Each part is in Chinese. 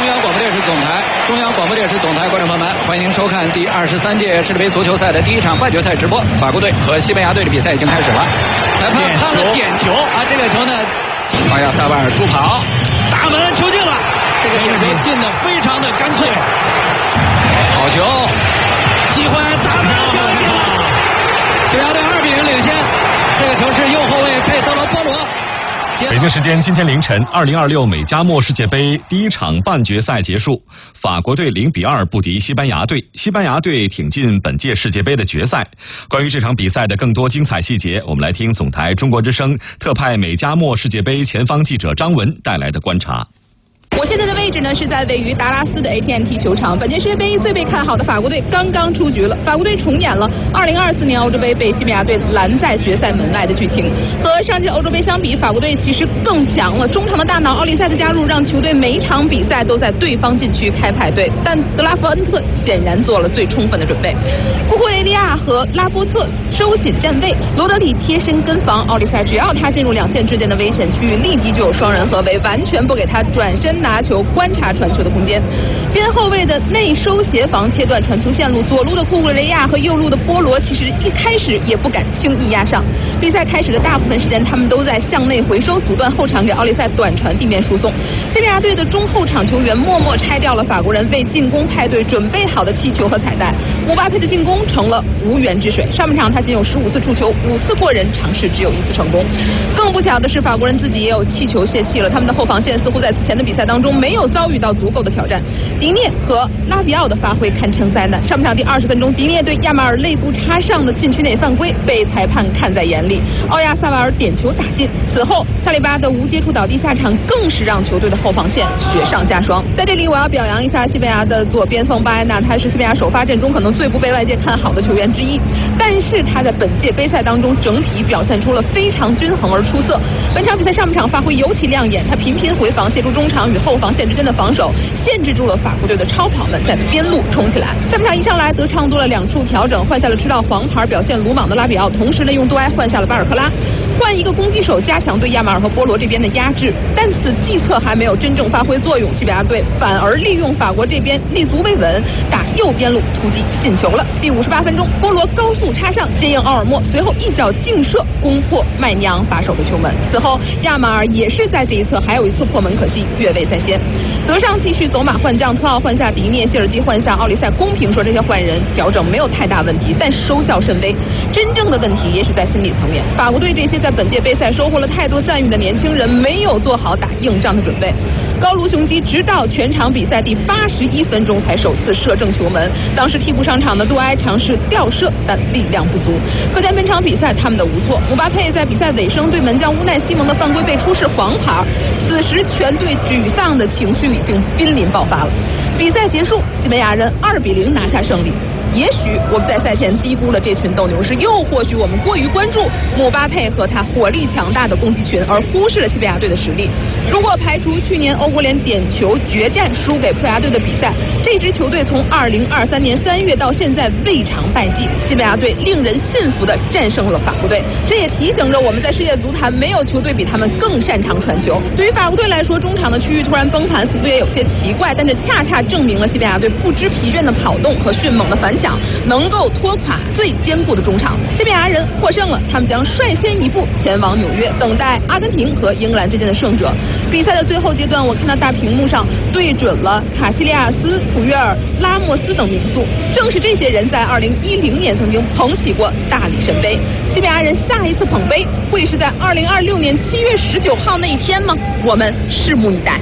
中央广播电视总台，观众朋友们，欢迎收看第23届世界杯足球赛的第一场半决赛直播。法国队和西班牙队的比赛已经开始了，裁判判了点球啊！这个球呢，奥亚萨瓦尔助跑，大门球进了，这个点球进的非常的干脆，好球，机会，大门球进了，西班牙队2比0领先。这个球是右后卫佩德罗波罗。 北京时间今天凌晨，2026美加墨世界杯第一场半决赛结束，法国队0比2不敌西班牙队，西班牙队挺进本届世界杯的决赛。关于这场比赛的更多精彩细节，我们来听总台中国之声特派美加墨世界杯前方记者张文带来的观察。 我现在的位置呢是在位于达拉斯的 AT&T 球场。本届世界杯最被看好的法国队刚刚出局了，法国队重演了2024年欧洲杯被西班牙队拦在决赛门外的剧情。和上届欧洲杯相比，法国队其实更强了。中场的大脑奥利塞的加入让球队每场比赛都在对方禁区开派对，但德拉弗恩特显然做了最充分的准备。库库雷利亚和拉波特收紧站位，罗德里贴身跟防，奥利塞只要他进入两线之间的危险区域，立即就有双人合围，完全不给他转身拿球观察传球的空间。边后卫的内收协防切断传球线路，左路的库库雷亚和右路的波罗其实一开始也不敢轻易压上。比赛开始的大部分时间，他们都在向内回收，阻断后场给奥利塞短传地面输送。西班牙队的中后场球员默默拆掉了法国人为进攻派对准备好的气球和彩带。姆巴佩的进攻成了无源之水，上半场他仅有15次触球，5次过人，尝试只有1次成功。更不巧的是，法国人自己也有气球泄气了，他们的后防线似乎在此前的比赛当中没有遭遇到足够的挑战。迪涅和拉比奥的发挥堪称灾难。上半场第20分钟，迪涅对亚马尔肋部插上的禁区内犯规被裁判看在眼里，奥亚萨瓦尔点球打进。此后萨利巴的无接触倒地下场更是让球队的后防线雪上加霜。在这里我要表扬一下西班牙的左边锋巴埃纳，他是西班牙首发阵中可能最不被外界看好的球员之一，但是他在本届杯赛当中整体表现出了非常均衡而出色。本场比赛上半场发挥尤其亮眼，他频频回防协助中场与后防线之间的防守，限制住了法国队的超跑们在边路冲起来。下半场一上来，德昌做了2处调整，换下了吃到黄牌表现鲁莽的拉比奥，同时呢用杜埃换下了巴尔克拉，换一个攻击手加强对亚马尔和波罗这边的压制。但此计策还没有真正发挥作用，西班牙队反而利用法国这边立足未稳，打右边路突击进球了。第58分钟，波罗高速插上接应奥尔莫，随后一脚劲射攻破麦尼昂把守的球门。此后亚马尔也是在这一侧还有一次破门，可惜越位在先。德尚继续走马换将，特奥换下迪涅，谢尔基换下奥利塞。公平说这些换人调整没有太大问题，但收效甚微。真正的问题也许在心理层面，法国队这些在本届杯赛收获了太多赞誉的年轻人没有做好打硬仗的准备。高卢雄鸡直到全场比赛第81分钟才首次射正球门，当时替补上场的杜埃尝试吊射，但力量不足。可见本场比赛他们的无措。姆巴佩在比赛尾声对门将乌奈西蒙的犯规被出示黄牌，此时全队沮丧的情绪已经濒临爆发了。比赛结束，西班牙人2比0拿下胜利。也许我们在赛前低估了这群斗牛士，又或许我们过于关注姆巴佩和他火力强大的攻击群，而忽视了西班牙队的实力。如果排除去年欧国联点球决战输给葡萄牙队的比赛，这支球队从2023年3月到现在未尝败绩。西班牙队令人信服地战胜了法国队，这也提醒着我们在世界足坛没有球队比他们更擅长传球。对于法国队来说，中场的区域突然崩盘似乎也有些奇怪，但是恰恰证明了西班牙队不知疲倦的跑动和迅猛的反抢能够拖垮最坚固的中场。西班牙人获胜了，他们将率先一步前往纽约，等待阿根廷和英格兰之间的胜者。比赛的最后阶段，我看到大屏幕上对准了卡西利亚斯、普约尔、拉莫斯等名宿，正是这些人在2010年曾经捧起过大力神杯。西班牙人下一次捧杯会是在2026年7月19号那一天吗？我们拭目以待。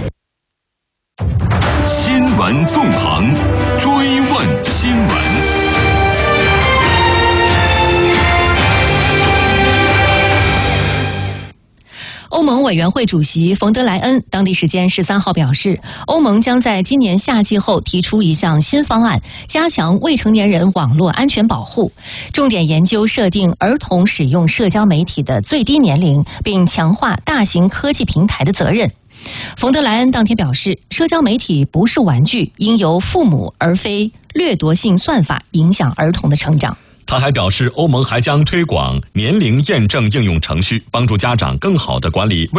新闻纵横，追问新闻。 欧盟委员会主席冯德莱恩当地时间13号表示，欧盟将在今年夏季后提出一项新方案，加强未成年人网络安全保护，重点研究设定儿童使用社交媒体的最低年龄，并强化大型科技平台的责任。冯德莱恩当天表示，社交媒体不是玩具，应由父母而非掠夺性算法影响儿童的成长。 他还表示，欧盟还将推广年龄验证应用程序，帮助家长更好地管理